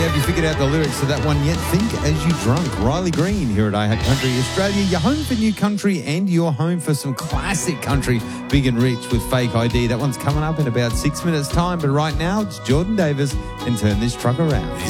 have you figured out the lyrics to that one yet? Think as you drunk. Riley Green here at iHat Country Australia. You're home for new country and you're home for some classic country. Big and Rich with Fake ID. That one's coming up in about 6 minutes' time. But right now, it's Jordan Davis and Turn This Truck Around.